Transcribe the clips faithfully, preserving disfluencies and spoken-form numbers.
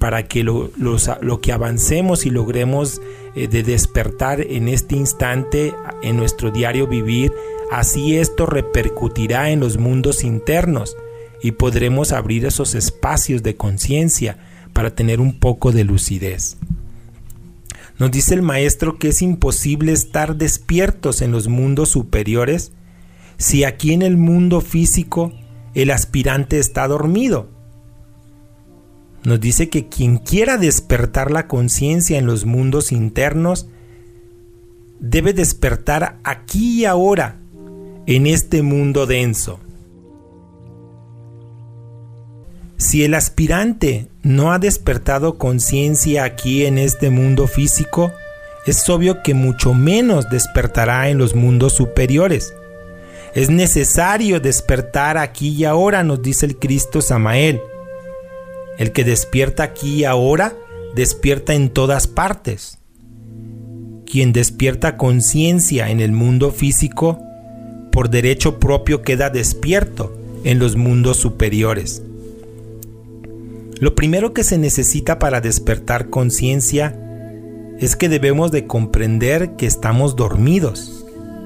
para que lo, los, lo que avancemos y logremos eh, de despertar en este instante, en nuestro diario vivir, así esto repercutirá en los mundos internos y podremos abrir esos espacios de conciencia para tener un poco de lucidez. Nos dice el maestro que es imposible estar despiertos en los mundos superiores si aquí en el mundo físico el aspirante está dormido. Nos dice que quien quiera despertar la conciencia en los mundos internos debe despertar aquí y ahora en este mundo denso. Si el aspirante no ha despertado conciencia aquí en este mundo físico, es obvio que mucho menos despertará en los mundos superiores. Es necesario despertar aquí y ahora, nos dice el Cristo Samael. El que despierta aquí y ahora, despierta en todas partes. Quien despierta conciencia en el mundo físico, por derecho propio queda despierto en los mundos superiores. Lo primero que se necesita para despertar conciencia es que debemos de comprender que estamos dormidos.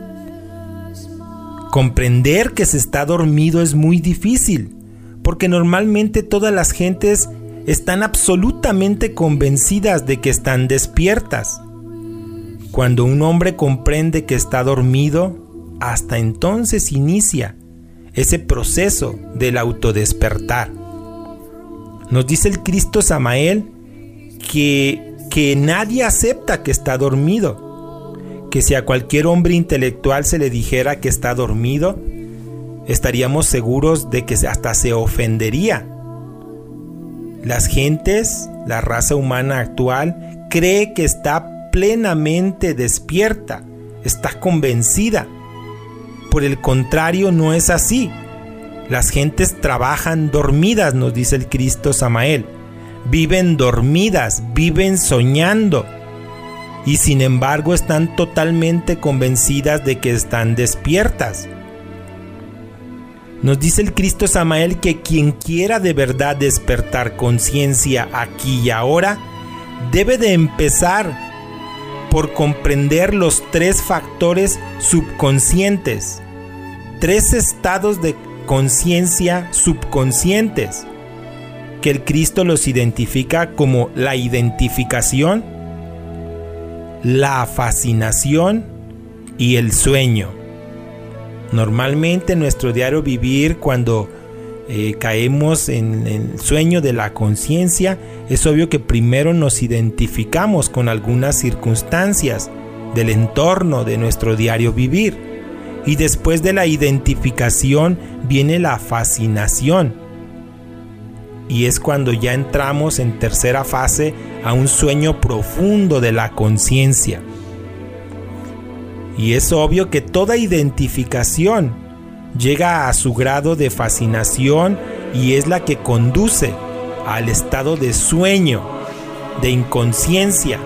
Comprender que se está dormido es muy difícil, porque normalmente todas las gentes están absolutamente convencidas de que están despiertas. Cuando un hombre comprende que está dormido, hasta entonces inicia ese proceso del autodespertar. Nos dice el Cristo Samael que, que nadie acepta que está dormido, que si a cualquier hombre intelectual se le dijera que está dormido, estaríamos seguros de que hasta se ofendería. Las gentes, la raza humana actual, cree que está plenamente despierta, está convencida. Por el contrario, no es así. Las gentes trabajan dormidas, nos dice el Cristo Samael. Viven dormidas, viven soñando. Y sin embargo están totalmente convencidas de que están despiertas. Nos dice el Cristo Samael que quien quiera de verdad despertar conciencia aquí y ahora, debe de empezar por comprender los tres factores subconscientes, tres estados de conciencia subconscientes, que el Cristo los identifica como la identificación, la fascinación y el sueño. Normalmente en nuestro diario vivir, cuando eh, caemos en el sueño de la conciencia, es obvio que primero nos identificamos con algunas circunstancias del entorno de nuestro diario vivir. Y después de la identificación viene la fascinación. Y es cuando ya entramos en tercera fase a un sueño profundo de la conciencia. Y es obvio que toda identificación llega a su grado de fascinación y es la que conduce al estado de sueño, de inconsciencia.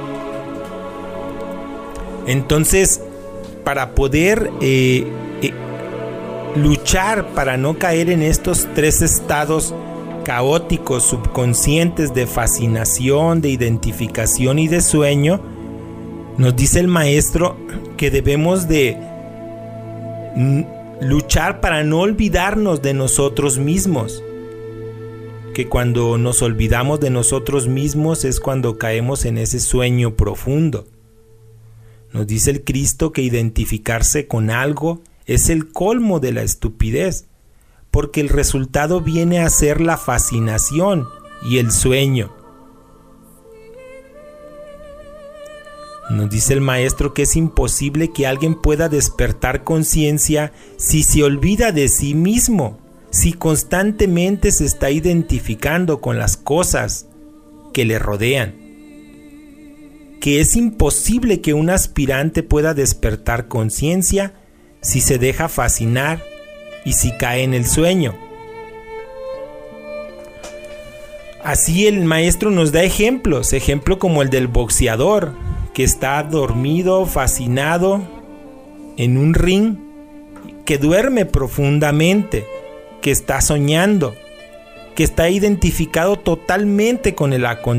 Entonces, para poder eh, eh, luchar para no caer en estos tres estados caóticos subconscientes de fascinación, de identificación y de sueño, nos dice el maestro que debemos de luchar para no olvidarnos de nosotros mismos, que cuando nos olvidamos de nosotros mismos es cuando caemos en ese sueño profundo. Nos dice el Cristo que identificarse con algo es el colmo de la estupidez, porque el resultado viene a ser la fascinación y el sueño. Nos dice el maestro que es imposible que alguien pueda despertar conciencia si se olvida de sí mismo, si constantemente se está identificando con las cosas que le rodean. Que es imposible que un aspirante pueda despertar conciencia si se deja fascinar y si cae en el sueño. Así el maestro nos da ejemplos, ejemplo como el del boxeador, que está dormido, fascinado en un ring, que duerme profundamente, que está soñando, que está identificado totalmente con el acontecimiento.